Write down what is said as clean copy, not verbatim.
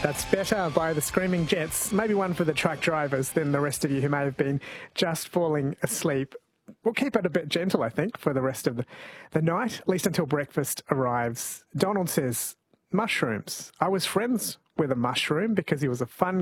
That's Better by the Screaming Jets. Maybe one for the truck drivers than the rest of you who may have been just falling asleep. We'll keep it a bit gentle, I think, for the rest of the night, at least until breakfast arrives. Donald says, mushrooms. I was friends with a mushroom because he was a fun